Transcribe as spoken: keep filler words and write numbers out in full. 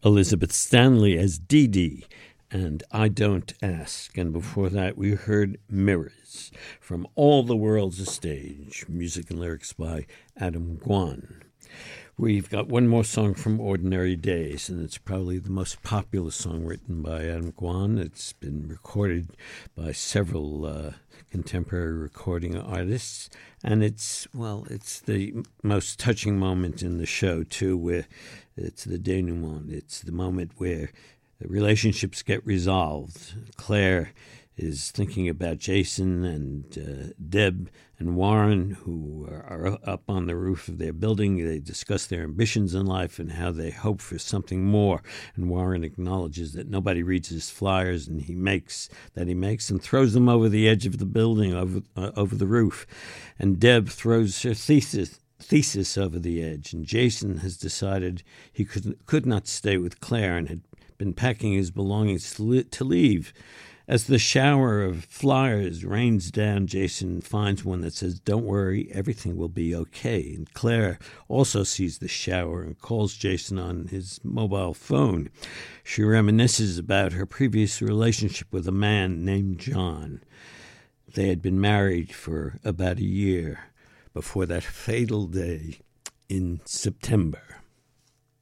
Elizabeth Stanley as Dee Dee and I Don't Ask. And before that, we heard Mirrors from All the World's a Stage, music and lyrics by Adam Guan. We've got one more song from Ordinary Days, and it's probably the most popular song written by Adam Guan. It's been recorded by several uh, contemporary recording artists, and it's, well, it's the most touching moment in the show, too, where it's the denouement. It's the moment where the relationships get resolved. Claire is thinking about Jason and uh, Deb and Warren, who are up on the roof of their building. They discuss their ambitions in life and how they hope for something more. And Warren acknowledges that nobody reads his flyers, and he makes that he makes and throws them over the edge of the building, over uh, over the roof. And Deb throws her thesis thesis over the edge. And Jason has decided he could could not stay with Claire and had been packing his belongings to, to leave. As the shower of flyers rains down, Jason finds one that says, "Don't worry, everything will be okay." And Claire also sees the shower and calls Jason on his mobile phone. She reminisces about her previous relationship with a man named John. They had been married for about a year before that fatal day in September.